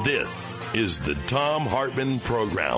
This is the Thom Hartmann Program.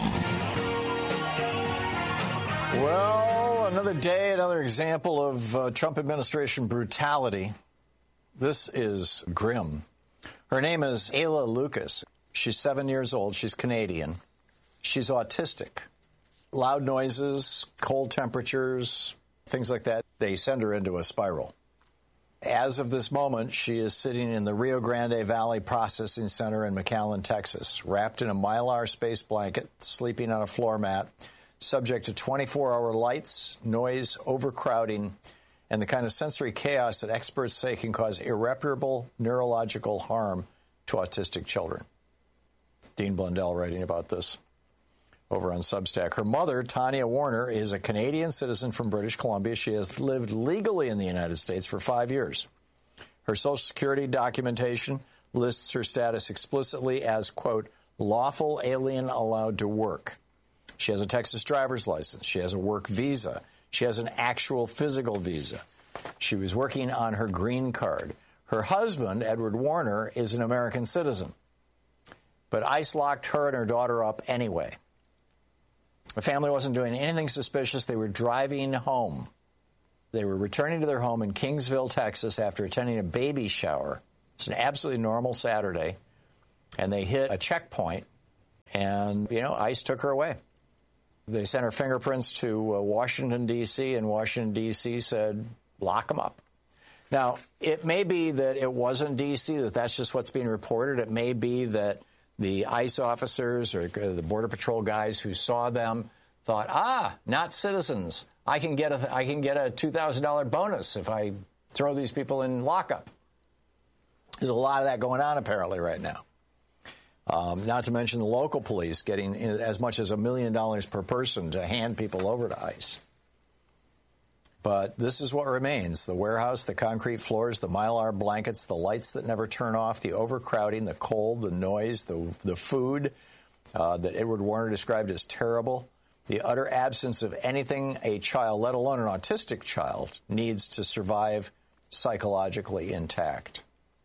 Well, another day, another example of Trump administration brutality. This is grim. Her name is Ayla Lucas. She's 7 years old. She's Canadian. She's autistic. Loud noises, cold temperatures, things like that, they send her into a spiral. As of this moment, she is sitting in the Rio Grande Valley Processing Center in McAllen, Texas, wrapped in a Mylar space blanket, sleeping on a floor mat, subject to 24-hour lights, noise, overcrowding, and the kind of sensory chaos that experts say can cause irreparable neurological harm to autistic children. Dean Blundell writing about this over on Substack. Her mother, Tanya Warner, is a Canadian citizen from British Columbia. She has lived legally in the United States for 5 years. Her Social Security documentation lists her status explicitly as, quote, lawful alien allowed to work. She has a Texas driver's license. She has a work visa. She has an actual physical visa. She was working on her green card. Her husband, Edward Warner, is an American citizen. But ICE locked her and her daughter up anyway. The family wasn't doing anything suspicious. They were driving home. They were returning to their home in Kingsville, Texas, after attending a baby shower. It's an absolutely normal Saturday. And they hit a checkpoint, and, ICE took her away. They sent her fingerprints to Washington, D.C., and Washington, D.C. said, lock them up. Now, it may be that it wasn't D.C., that's just what's being reported. It may be that the ICE officers or the Border Patrol guys who saw them thought, not citizens. I can get a $2,000 bonus if I throw these people in lockup. There's a lot of that going on apparently right now. Not to mention the local police getting as much as $1 million per person to hand people over to ICE. But this is what remains. The warehouse, the concrete floors, the Mylar blankets, the lights that never turn off, the overcrowding, the cold, the noise, the food that Edward Warner described as terrible, the utter absence of anything a child, let alone an autistic child, needs to survive psychologically intact.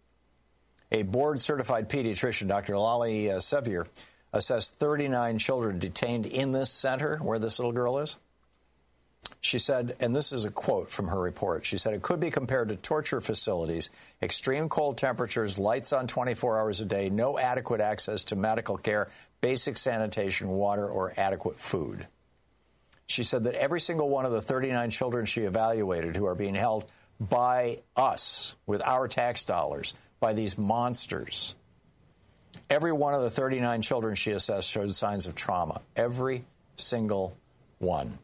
A board-certified pediatrician, Dr. Lali Sevier, assessed 39 children detained in this center where this little girl is. She said, and this is a quote from her report, she said, it could be compared to torture facilities, extreme cold temperatures, lights on 24 hours a day, no adequate access to medical care, basic sanitation, water, or adequate food. She said that every single one of the 39 children she evaluated who are being held by us, with our tax dollars, by these monsters, every one of the 39 children she assessed showed signs of trauma. Every single one.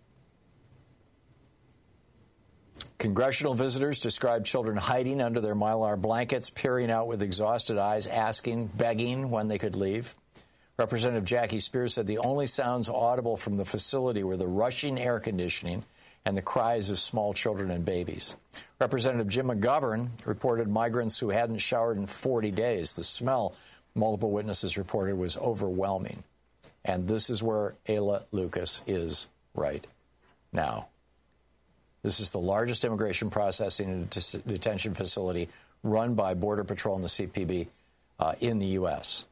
Congressional visitors described children hiding under their Mylar blankets, peering out with exhausted eyes, asking, begging when they could leave. Representative Jackie Spears said the only sounds audible from the facility were the rushing air conditioning and the cries of small children and babies. Representative Jim McGovern reported migrants who hadn't showered in 40 days. The smell, multiple witnesses reported, was overwhelming. And this is where Ayla Lucas is right now. This is the largest immigration processing and detention facility run by Border Patrol and the CPB in the U.S.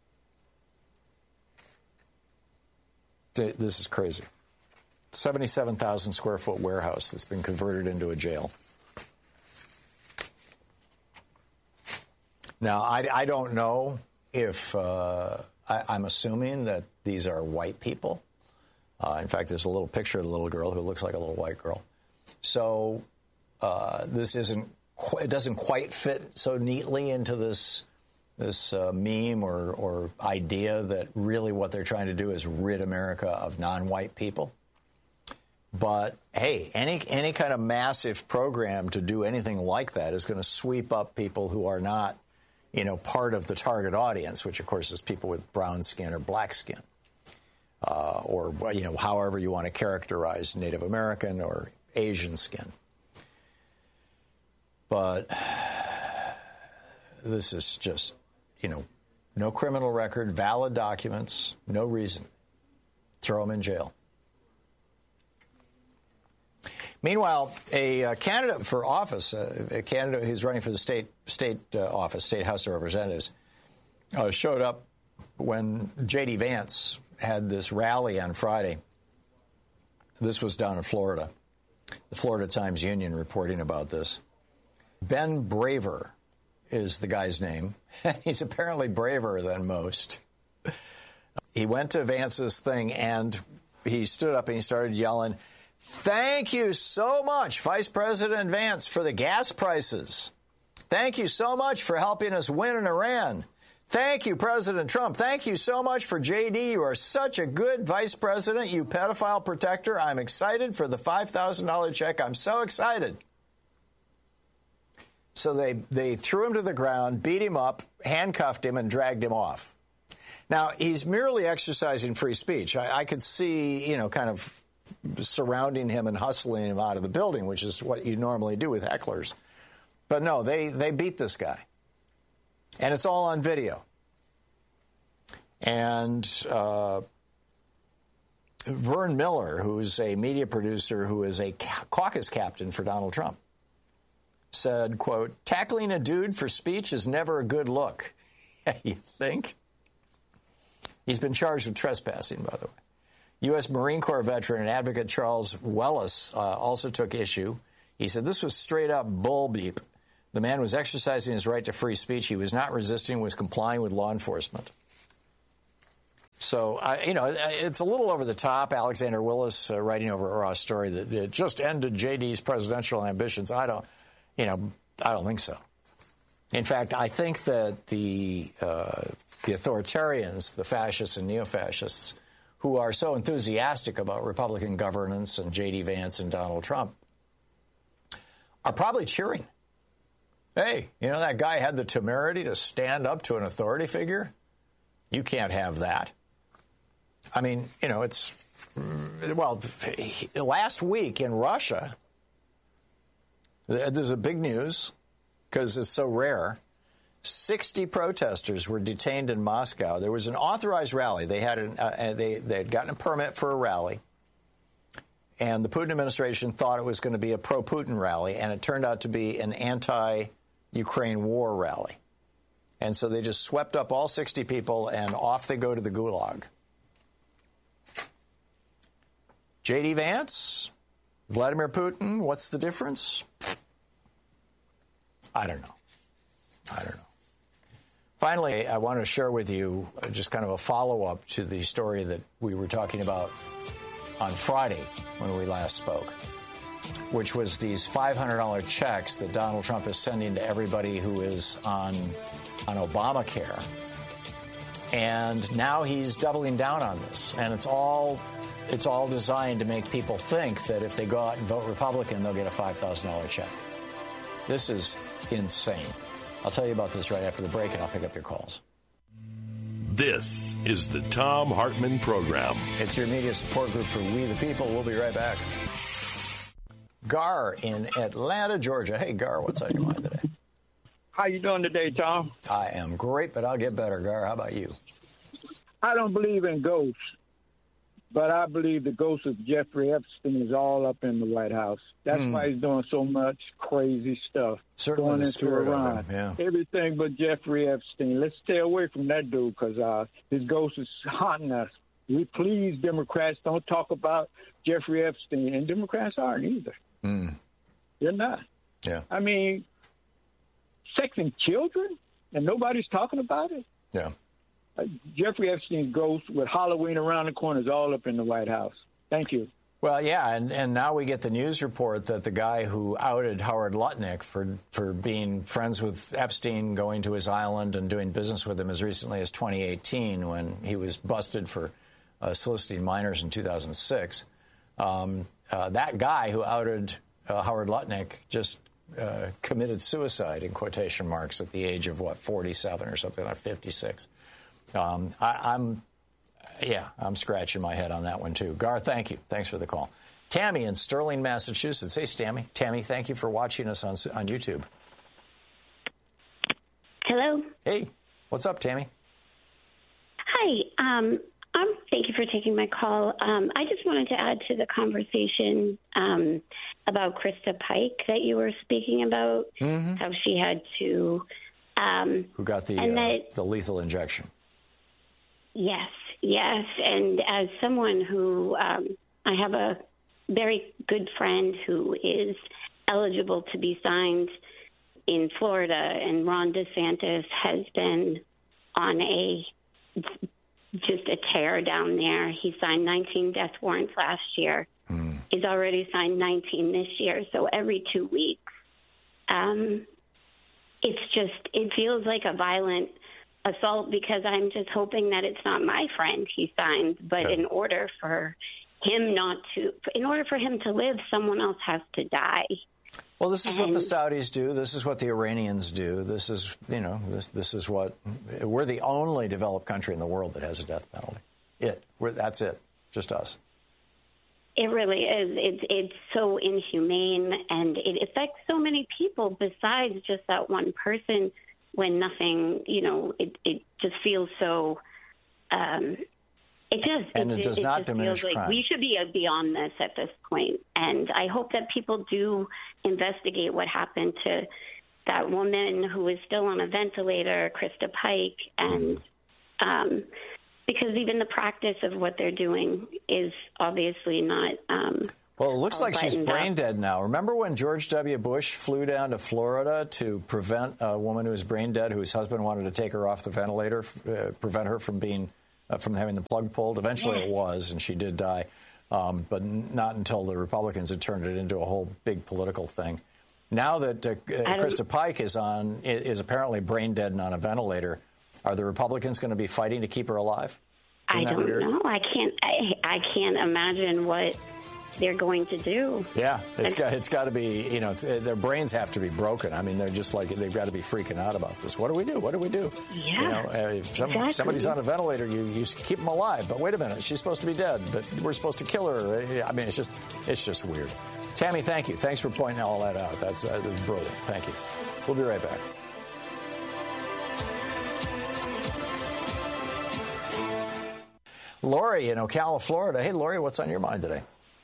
This is crazy. 77,000 square foot warehouse that's been converted into a jail. Now, I don't know if I'm assuming that these are white people. In fact, there's a little picture of the little girl who looks like a little white girl. So this it doesn't quite fit so neatly into this meme or idea that really what they're trying to do is rid America of non-white people. But hey, any kind of massive program to do anything like that is going to sweep up people who are not, part of the target audience, which of course is people with brown skin or black skin, or however you want to characterize Native American or Asian skin. But this is just, no criminal record, valid documents, no reason. Throw them in jail. Meanwhile, a candidate for office, a candidate who's running for the state office, State House of Representatives, showed up when J.D. Vance had this rally on Friday. This was down in Florida. The Florida Times-Union reporting about this. Ben Braver is the guy's name. He's apparently braver than most. He went to Vance's thing, and he stood up and he started yelling, "Thank you so much, Vice President Vance, for the gas prices. Thank you so much for helping us win in Iran. Thank you, President Trump. Thank you so much for J.D. You are such a good vice president, you pedophile protector. I'm excited for the $5,000 check. I'm so excited." So they threw him to the ground, beat him up, handcuffed him, and dragged him off. Now, he's merely exercising free speech. I could see, kind of surrounding him and hustling him out of the building, which is what you normally do with hecklers. But no, they beat this guy. And it's all on video. And Vern Miller, who's a media producer who is a caucus captain for Donald Trump, said, quote, "Tackling a dude for speech is never a good look." You think? He's been charged with trespassing, by the way. U.S. Marine Corps veteran and advocate Charles Wellis also took issue. He said this was straight up bull beep. The man was exercising his right to free speech. He was not resisting, was complying with law enforcement. So, it's a little over the top. Alexander Willis writing over a Raw story that it just ended J.D.'s presidential ambitions. I don't think so. In fact, I think that the authoritarians, the fascists and neo-fascists, who are so enthusiastic about Republican governance and J.D. Vance and Donald Trump, are probably cheering. Hey, that guy had the temerity to stand up to an authority figure? You can't have that. I mean, last week in Russia, there's a big news, because it's so rare. 60 protesters were detained in Moscow. There was an authorized rally. They had they had gotten a permit for a rally, and the Putin administration thought it was going to be a pro-Putin rally, and it turned out to be an anti-Ukraine war rally. And so they just swept up all 60 people, and off they go to the Gulag. J.D. Vance, Vladimir Putin, what's the difference? I don't know. Finally, I want to share with you just kind of a follow-up to the story that we were talking about on Friday when we last spoke, which was these $500 checks that Donald Trump is sending to everybody who is on Obamacare. And now he's doubling down on this. And it's all designed to make people think that if they go out and vote Republican, they'll get a $5,000 check. This is insane. I'll tell you about this right after the break, and I'll pick up your calls. This is the Thom Hartmann Program. It's your media support group for We the People. We'll be right back. Gar in Atlanta, Georgia. Hey, Gar, what's on your mind today? How you doing today, Tom? I am great, but I'll get better, Gar. How about you? I don't believe in ghosts, but I believe the ghost of Jeffrey Epstein is all up in the White House. That's why he's doing so much crazy stuff. Certainly going the into spirit Iran. of him, yeah. Everything but Jeffrey Epstein. Let's stay away from that dude because his ghost is haunting us. We please, Democrats, don't talk about Jeffrey Epstein. And Democrats aren't either. They're not. Yeah. I mean, sexing children and nobody's talking about it? Yeah. Jeffrey Epstein's ghost with Halloween around the corner is all up in the White House. Thank you. Well, yeah, and now we get the news report that the guy who outed Howard Lutnick for being friends with Epstein, going to his island and doing business with him as recently as 2018 when he was busted for soliciting minors in 2006. That guy who outed Howard Lutnick just committed suicide, in quotation marks, at the age of, 47 or something, like 56. I'm scratching my head on that one, too. Gar, thank you. Thanks for the call. Tammy in Sterling, Massachusetts. Hey, Tammy. Tammy, thank you for watching us on YouTube. Hello. Hey. What's up, Tammy? Hi. Thank you for taking my call. I just wanted to add to the conversation about Krista Pike that you were speaking about, how she had to Who got the lethal injection. Yes. And as someone who, I have a very good friend who is eligible to be signed in Florida, and Ron DeSantis has been on just a tear down there. He signed 19 death warrants last year. He's already signed 19 this year. So every 2 weeks, it feels like a violent assault, because I'm just hoping that it's not my friend he signed. But in order for him to live, someone else has to die. Well, this is what the Saudis do. This is what the Iranians do. This is, this is what we're the only developed country in the world that has a death penalty. That's it. Just us. It really is. It's so inhumane, and it affects so many people besides just that one person. When nothing, it just feels so. It does not diminish crime. Like we should be beyond this at this point, and I hope that people do investigate what happened to that woman who is still on a ventilator, Krista Pike, and because even the practice of what they're doing is obviously not. Well, it looks like she's brain dead now. Remember when George W. Bush flew down to Florida to prevent a woman who was brain dead, whose husband wanted to take her off the ventilator, prevent her from being from having the plug pulled? Eventually it was, and she did die, but not until the Republicans had turned it into a whole big political thing. Now that Krista Pike is apparently brain dead and on a ventilator, are the Republicans going to be fighting to keep her alive? I don't know. I can't imagine what they're going to do. Yeah, it's got to be, their brains have to be broken. I mean, they're just like, they've got to be freaking out about this. What do we do? What do we do? Yeah, if somebody's on a ventilator, you keep them alive. But wait a minute, she's supposed to be dead, but we're supposed to kill her. I mean, it's just weird. Tammy, thank you. Thanks for pointing all that out. That's brilliant. Thank you. We'll be right back. Lori in Ocala, Florida. Hey, Lori, what's on your mind today?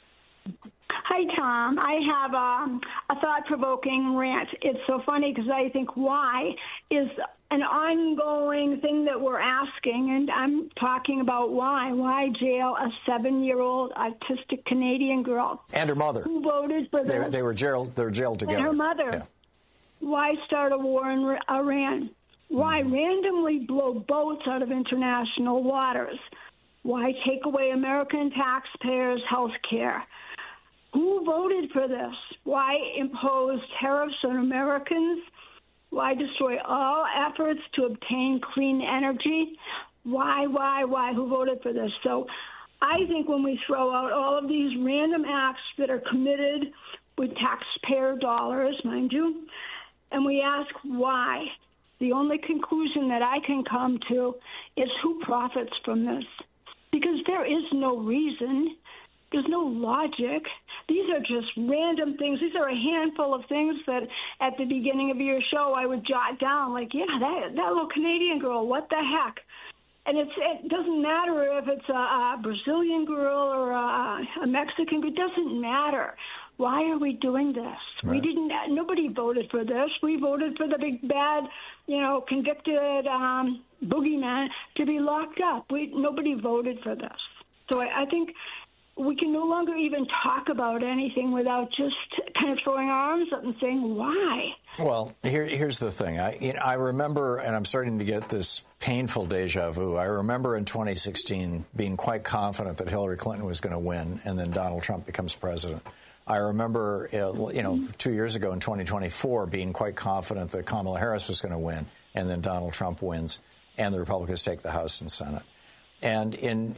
Hi, Tom. I have a thought-provoking rant. It's so funny because I think why is an ongoing thing that we're asking, and I'm talking about why. Why jail a 7-year-old autistic Canadian girl? And her mother. Who voted for this? They were jailed together. And her mother. Yeah. Why start a war in Iran? Why randomly blow boats out of international waters? Why take away American taxpayers' health care? Who voted for this? Why impose tariffs on Americans? Why destroy all efforts to obtain clean energy? Why? Who voted for this? So I think when we throw out all of these random acts that are committed with taxpayer dollars, mind you, and we ask why, the only conclusion that I can come to is who profits from this. Because there is no reason. There's no logic. These are just random things. These are a handful of things that at the beginning of your show I would jot down, like, that little Canadian girl, what the heck? And it doesn't matter if it's a Brazilian girl or a Mexican girl. It doesn't matter. Why are we doing this? Right. Nobody voted for this. We voted for the big bad, convicted boogeyman to be locked up. Nobody voted for this. So I think we can no longer even talk about anything without just kind of throwing our arms up and saying, why? Well, here's the thing. I remember, and I'm starting to get this painful deja vu. I remember in 2016 being quite confident that Hillary Clinton was going to win, and then Donald Trump becomes president. I remember, 2 years ago in 2024 being quite confident that Kamala Harris was going to win, and then Donald Trump wins, and the Republicans take the House and Senate. And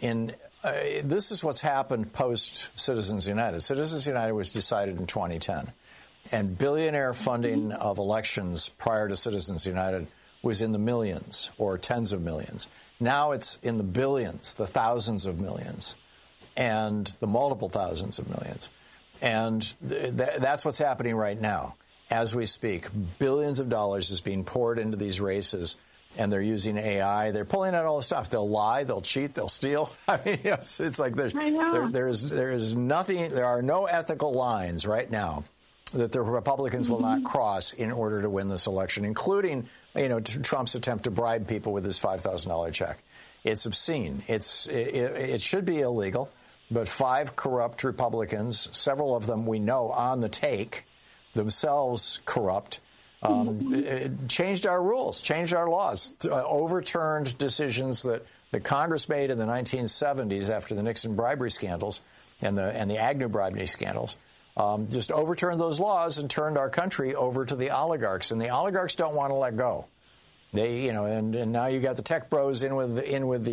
this is what's happened post Citizens United. Citizens United was decided in 2010, and billionaire funding of elections prior to Citizens United was in the millions or tens of millions. Now it's in the billions, the thousands of millions, and the multiple thousands of millions. And that's what's happening right now. As we speak, billions of dollars is being poured into these races, and they're using AI. They're pulling out all the stuff. They'll lie, they'll cheat, they'll steal. I mean, it's like there is nothing. There are no ethical lines right now that the Republicans will not cross in order to win this election, including, Trump's attempt to bribe people with his $5,000 check. It's obscene. It should be illegal, but 5 corrupt Republicans, several of them we know on the take, themselves corrupt, changed our rules, changed our laws, overturned decisions that Congress made in the 1970s after the Nixon bribery scandals and the Agnew bribery scandals. Just overturned those laws and turned our country over to the oligarchs, and the oligarchs don't want to let go. They, and now you got the tech bros in with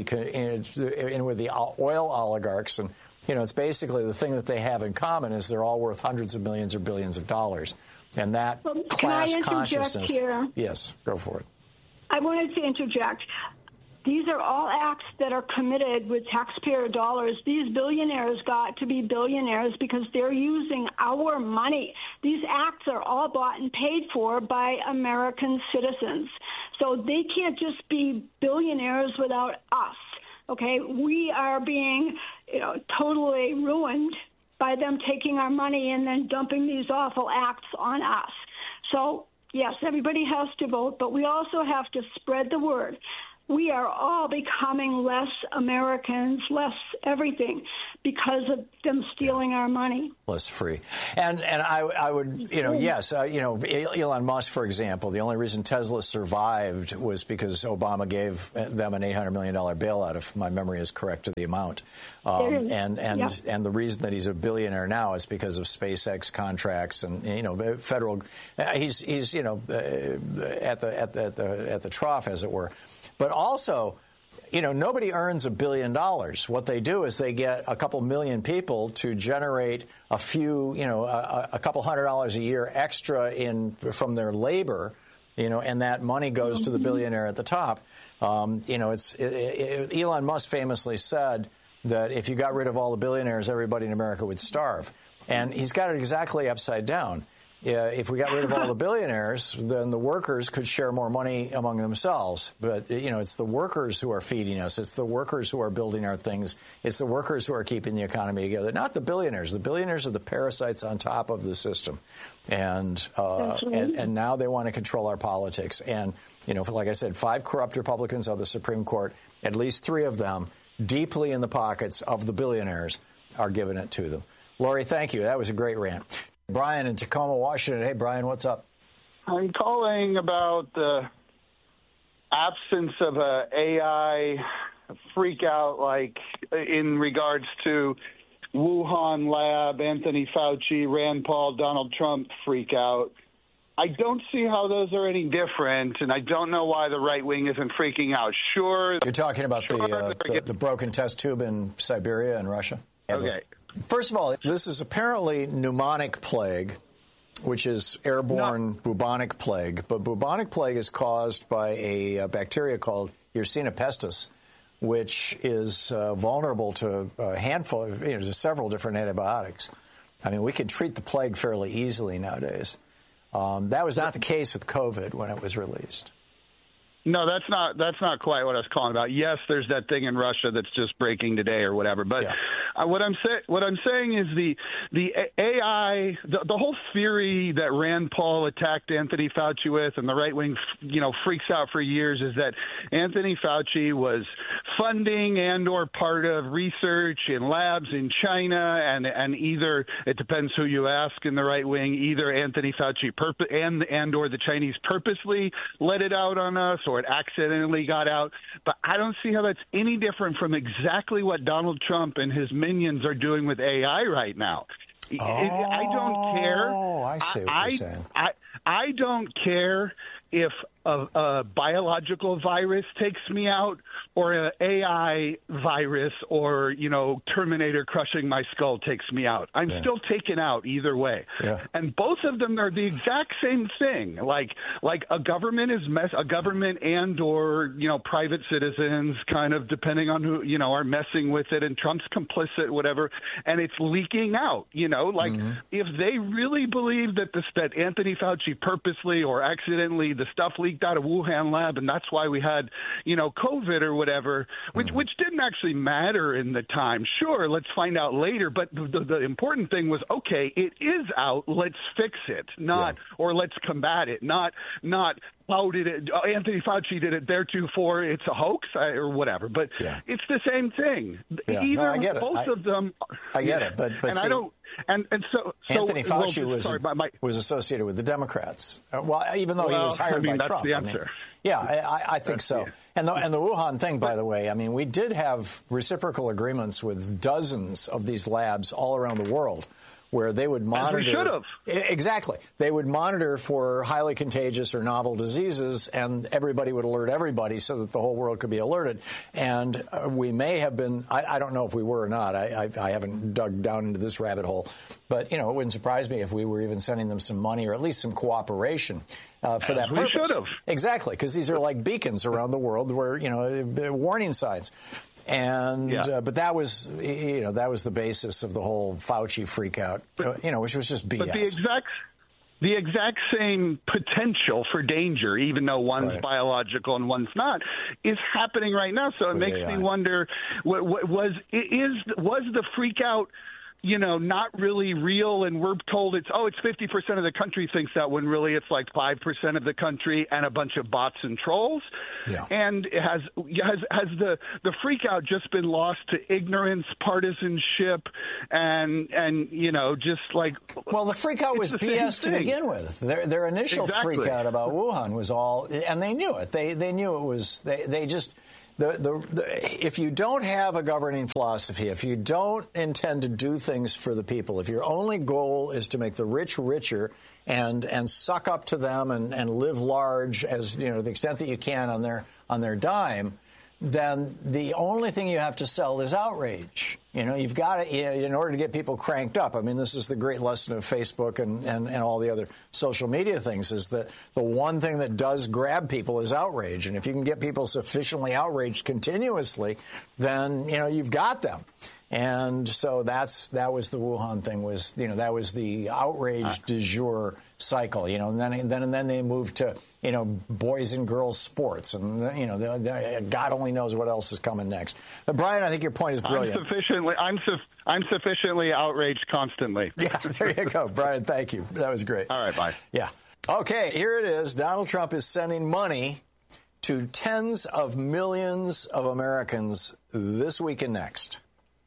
the oil oligarchs, and it's basically the thing that they have in common is they're all worth hundreds of millions or billions of dollars, and that class consciousness. Here? Yes, go for it. I wanted to interject. These are all acts that are committed with taxpayer dollars. These billionaires got to be billionaires because they're using our money. These acts are all bought and paid for by American citizens. So they can't just be billionaires without us. Okay, we are being, totally ruined by them taking our money and then dumping these awful acts on us. So, yes, everybody has to vote, but we also have to spread the word. We are all becoming less Americans, less everything, because of them stealing our money. Less free. And I would, yes, Elon Musk, for example, the only reason Tesla survived was because Obama gave them an $800 million bailout, if my memory is correct to the amount. And the reason that he's a billionaire now is because of SpaceX contracts and, federal, he's at the trough, as it were. But also, nobody earns $1 billion. What they do is they get a couple million people to generate a few, a couple $100 a year extra from their labor, and that money goes to the billionaire at the top. Elon Musk famously said that if you got rid of all the billionaires, everybody in America would starve. And he's got it exactly upside down. If we got rid of all the billionaires, then the workers could share more money among themselves. But, it's the workers who are feeding us. It's the workers who are building our things. It's the workers who are keeping the economy together, not the billionaires. The billionaires are the parasites on top of the system. And now they want to control our politics. And, like I said, 5 corrupt Republicans on the Supreme Court, at least 3 of them deeply in the pockets of the billionaires are giving it to them. Lori, thank you. That was a great rant. Brian in Tacoma, Washington. Hey, Brian, what's up? I'm calling about the absence of a AI freak out, like in regards to Wuhan lab, Anthony Fauci, Rand Paul, Donald Trump freak out. I don't see how those are any different, and I don't know why the right wing isn't freaking out. Sure. You're talking about the broken test tube in Siberia and Russia? Okay. First of all, this is apparently pneumonic plague, which is airborne bubonic plague. But bubonic plague is caused by a bacteria called Yersinia pestis, which is vulnerable to a handful, to several different antibiotics. I mean, we can treat the plague fairly easily nowadays. That was not the case with COVID when it was released. No, that's not quite what I was calling about. Yes, there's that thing in Russia that's just breaking today or whatever. But what I'm saying is the AI, the whole theory that Rand Paul attacked Anthony Fauci with, and the right wing, freaks out for years, is that Anthony Fauci was funding and/or part of research in labs in China, and either, it depends who you ask in the right wing, either Anthony Fauci and/or the Chinese purposely let it out on us, or it accidentally got out. But I don't see how that's any different from exactly what Donald Trump and his minions are doing with AI right now. I don't care. Oh, I see what you're saying. I don't care if a biological virus takes me out, or an AI virus, or Terminator crushing my skull takes me out. I'm still taken out either way. And both of them are the exact same thing. Like a government is a government and or private citizens, kind of depending on who are messing with it, and Trump's complicit, whatever, and it's leaking out. If they really believe that Anthony Fauci purposely or accidentally, the stuff leaked leaked out of Wuhan lab, and that's why we had, COVID or whatever, which didn't actually matter in the time. Sure, let's find out later. But the important thing was, okay, it is out. Let's fix it, or let's combat it, not. How did it? Anthony Fauci did it theretofore. It's a hoax or whatever. But it's the same thing. Yeah. Either I get it. both of them. I get it. But and see, I don't. And so Anthony Fauci was associated with the Democrats. Well, even though he was hired by that's Trump. The answer. I think so. And the Wuhan thing, by the way, I mean, we did have reciprocal agreements with dozens of these labs all around the world, where they would monitor. As we should have. Exactly. They would monitor for highly contagious or novel diseases, and everybody would alert everybody so that the whole world could be alerted. And we may have been, I don't know if we were or not. I haven't dug down into this rabbit hole. But, it wouldn't surprise me if we were even sending them some money or at least some cooperation for that purpose. We should have. Exactly, because these are like beacons around the world where, warning signs. And but that was the basis of the whole Fauci freakout, which was just BS. But the exact same potential for danger, even though one's biological and one's not, is happening right now. So it makes me wonder: was the freakout? Not really real, and we're told it's 50% of the country thinks that, when really it's like 5% of the country and a bunch of bots and trolls. Yeah. And has the freak out just been lost to ignorance, partisanship, and just like, well, the freak out was BS to begin with. Their initial freak out about Wuhan was all, and they knew it. They knew it was. They just. If you don't have a governing philosophy, if you don't intend to do things for the people, if your only goal is to make the rich richer and suck up to them and live large as the extent that you can on their dime, then the only thing you have to sell is outrage. You've got to, in order to get people cranked up. I mean, this is the great lesson of Facebook and all the other social media things, is that the one thing that does grab people is outrage. And if you can get people sufficiently outraged continuously, then, you've got them. And so that was the Wuhan thing, that was the outrage du jour cycle, and then they moved to, boys and girls sports, and God only knows what else is coming next. But Brian, I think your point is brilliant. I'm sufficiently outraged constantly. Yeah, there you go, Brian. Thank you. That was great. All right, bye. Yeah. Okay, here it is. Donald Trump is sending money to tens of millions of Americans this week and next.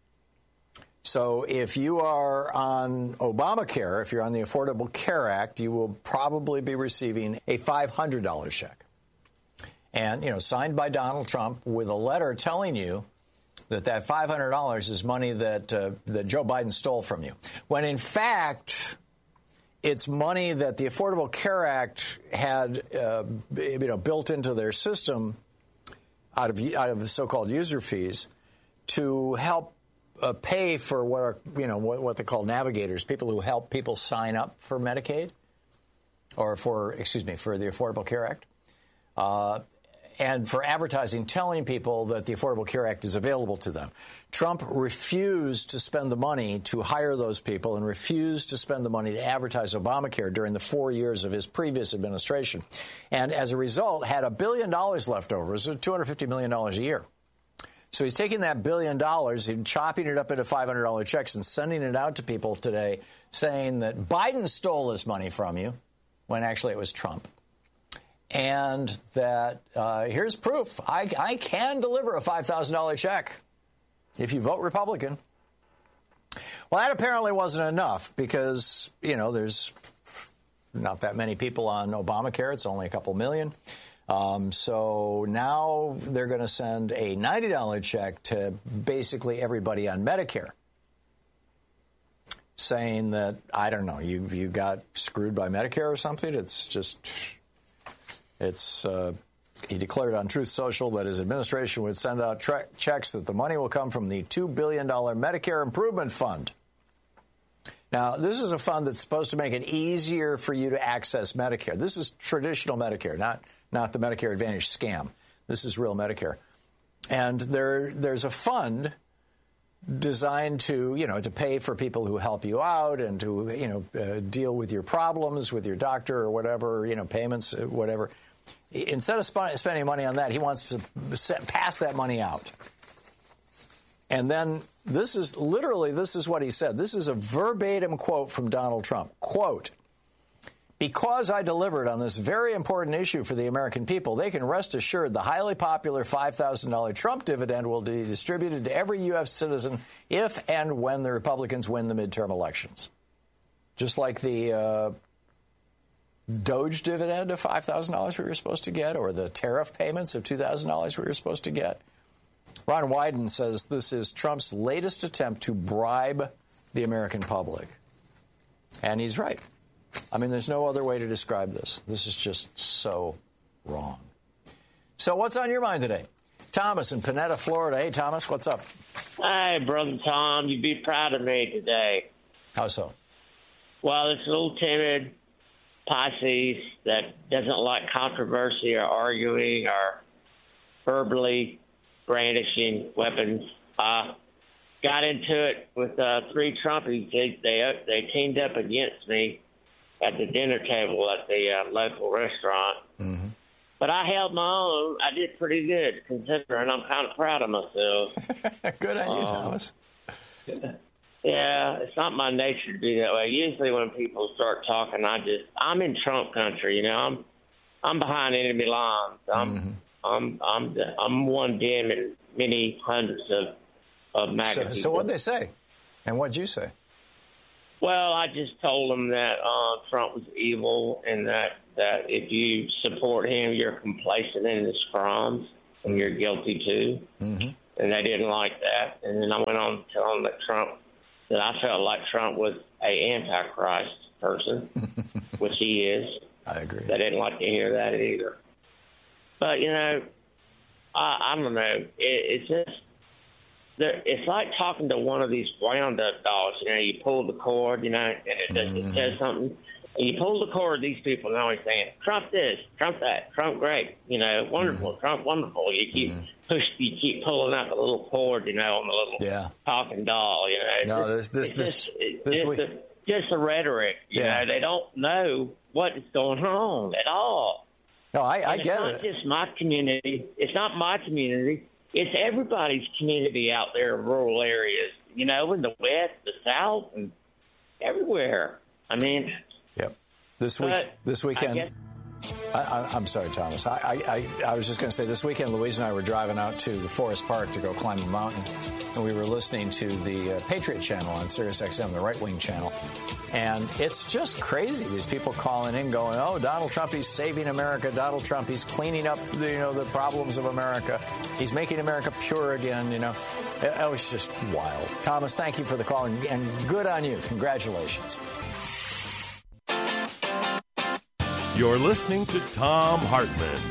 So if you are on Obamacare, if you're on the Affordable Care Act, you will probably be receiving a $500 check. And, signed by Donald Trump with a letter telling you that $500 is money that Joe Biden stole from you. When, in fact, it's money that the Affordable Care Act had, built into their system out of the so-called user fees to help pay for what they call navigators, people who help people sign up for Medicaid, or for the Affordable Care Act, and for advertising, telling people that the Affordable Care Act is available to them. Trump refused to spend the money to hire those people and refused to spend the money to advertise Obamacare during the 4 years of his previous administration, and as a result had $1 billion left over. It was $250 million a year. So he's taking that $1 billion and chopping it up into $500 checks and sending it out to people today, saying that Biden stole this money from you, when actually it was Trump. And that here's proof. I can deliver a $5,000 check if you vote Republican. Well, that apparently wasn't enough because, there's not that many people on Obamacare. It's only a couple million. So now they're going to send a $90 check to basically everybody on Medicare, saying that, I don't know, you got screwed by Medicare or something. He declared on Truth Social that his administration would send out checks that the money will come from the $2 billion Medicare Improvement Fund. Now, this is a fund that's supposed to make it easier for you to access Medicare. This is traditional Medicare, not the Medicare Advantage scam. This is real Medicare. And there's a fund designed to, to pay for people who help you out and to, deal with your problems with your doctor or whatever, payments, whatever. Instead of spending money on that, he wants to pass that money out. And then this is what he said. This is a verbatim quote from Donald Trump. Quote, "Because I delivered on this very important issue for the American people, they can rest assured the highly popular $5,000 Trump dividend will be distributed to every U.S. citizen if and when the Republicans win the midterm elections." Just like the Doge dividend of $5,000 we were supposed to get, or the tariff payments of $2,000 we were supposed to get. Ron Wyden says this is Trump's latest attempt to bribe the American public. And he's right. I mean, there's no other way to describe this. This is just so wrong. So what's on your mind today? Thomas in Panetta, Florida. Hey, Thomas, what's up? Hey, Brother Tom, you'd be proud of me today. How so? Well, this little timid Pisces that doesn't like controversy or arguing or verbally brandishing weapons got into it with 3 Trumpies. They teamed up against me at the dinner table at the local restaurant. Mm-hmm. But I held my own. I did pretty good, considering. I'm kind of proud of myself. Good on you, Thomas. Yeah, it's not my nature to be that way. Usually when people start talking, I'm in Trump country, you know. I'm behind enemy lines. I'm one dim in many hundreds of magazines. So what'd they say? And what'd you say? Well, I just told them that Trump was evil and that if you support him, you're complacent in his crimes and you're guilty too. Mm-hmm. And they didn't like that. And then I went on to tell them that I felt like Trump was a antichrist person, which he is. I agree. They didn't like to hear that either. But, you know, I don't know. It's just, it's like talking to one of these Roundup dogs. You know, you pull the cord, you know, and it says something. And you pull the cord, these people are always saying, Trump this, Trump that, Trump great, you know, wonderful, Trump wonderful. You keep pulling out the little cord, you know, on the little talking doll, you know. No, this week. Just the rhetoric, you know. They don't know what is going on at all. No, I get it. It's not just my community. It's not my community. It's everybody's community out there in rural areas, you know, in the West, the South, and everywhere. I mean... Yep. This weekend, I'm sorry, Thomas. I was just going to say this weekend, Louise and I were driving out to Forest Park to go climb a mountain, and we were listening to the Patriot Channel on Sirius XM, the right-wing channel. And it's just crazy. These people calling in going, oh, Donald Trump, he's saving America. Donald Trump, he's cleaning up, the problems of America. He's making America pure again, you know. It was just wild. Thomas, thank you for the call, and good on you. Congratulations. You're listening to Thom Hartmann.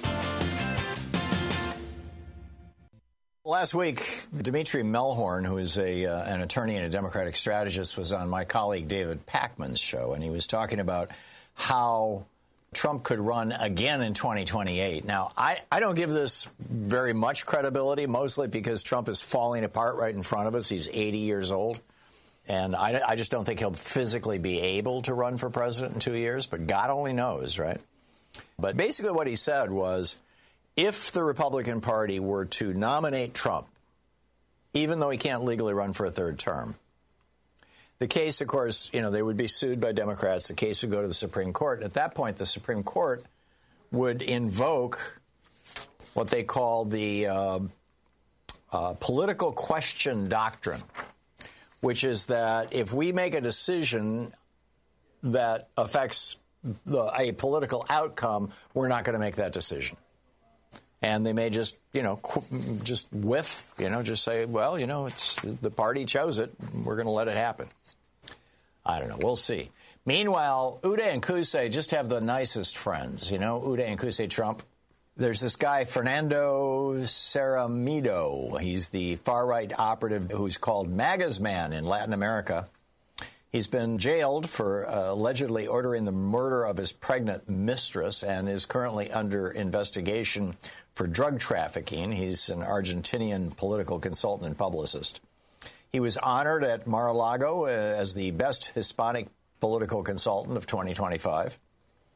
Last week, Dimitri Melhorn, who is an attorney and a Democratic strategist, was on my colleague David Pakman's show, and he was talking about how Trump could run again in 2028. Now, I don't give this very much credibility, mostly because Trump is falling apart right in front of us. He's 80 years old. And I just don't think he'll physically be able to run for president in 2 years, but God only knows, right? But basically what he said was, if the Republican Party were to nominate Trump, even though he can't legally run for a third term, the case, of course, they would be sued by Democrats. The case would go to the Supreme Court. And at that point, the Supreme Court would invoke what they call the political question doctrine, which is that if we make a decision that affects a political outcome, we're not going to make that decision. And they may just, just whiff, just say, well, it's the party chose it. We're going to let it happen. I don't know. We'll see. Meanwhile, Uday and Qusay just have the nicest friends. Uday and Qusay Trump. There's this guy, Fernando Ceramido. He's the far-right operative who's called MAGA's man in Latin America. He's been jailed for allegedly ordering the murder of his pregnant mistress and is currently under investigation for drug trafficking. He's an Argentinian political consultant and publicist. He was honored at Mar-a-Lago as the best Hispanic political consultant of 2025.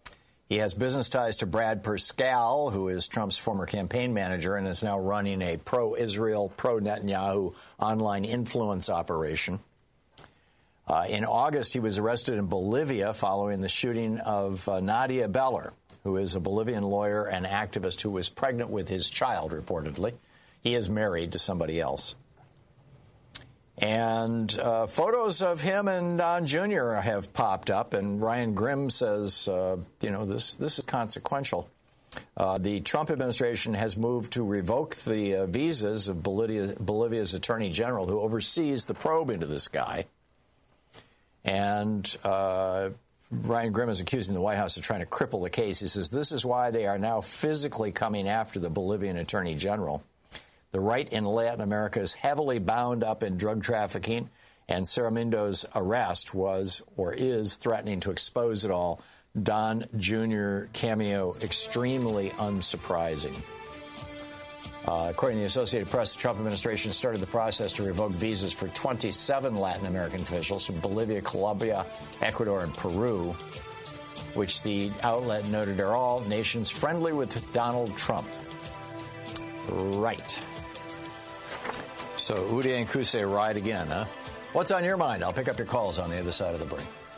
He has business ties to Brad Parscale, who is Trump's former campaign manager and is now running a pro-Israel, pro-Netanyahu online influence operation. In August, he was arrested in Bolivia following the shooting of Nadia Beller, who is a Bolivian lawyer and activist who was pregnant with his child, reportedly. He is married to somebody else. And photos of him and Don Jr. have popped up, and Ryan Grimm says, this is consequential. The Trump administration has moved to revoke the visas of Bolivia's attorney general, who oversees the probe into this guy. And Ryan Grimm is accusing the White House of trying to cripple the case. He says this is why they are now physically coming after the Bolivian attorney general. The right in Latin America is heavily bound up in drug trafficking, and Saramindo's arrest was or is threatening to expose it all. Don Jr. cameo extremely unsurprising. According to the Associated Press, the Trump administration started the process to revoke visas for 27 Latin American officials from Bolivia, Colombia, Ecuador, and Peru, which the outlet noted are all nations friendly with Donald Trump. Right. So Uday and Qusay ride again, huh? What's on your mind? I'll pick up your calls on the other side of the break.